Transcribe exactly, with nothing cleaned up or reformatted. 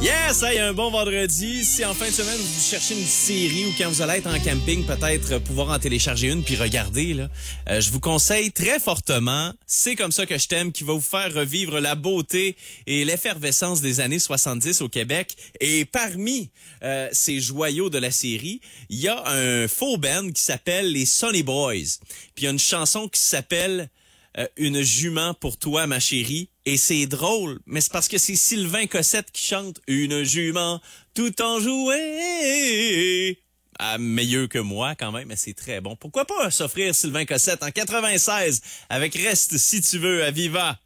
Yes, hey, un bon vendredi. Si en fin de semaine vous cherchez une série ou quand vous allez être en camping, peut-être pouvoir en télécharger une puis regarder, là, euh, je vous conseille très fortement C'est comme ça que je t'aime, qui va vous faire revivre la beauté et l'effervescence des années soixante-dix au Québec. Et parmi euh, ces joyaux de la série, il y a un faux band qui s'appelle les Sonny Boys. Puis il y a une chanson qui s'appelle Euh, une jument pour toi, ma chérie. Et c'est drôle, mais c'est parce que c'est Sylvain Cossette qui chante Une jument tout en jouet. Ah, meilleur que moi quand même, mais c'est très bon. Pourquoi pas s'offrir Sylvain Cossette en quatre-vingt-seize avec Reste si tu veux à Viva.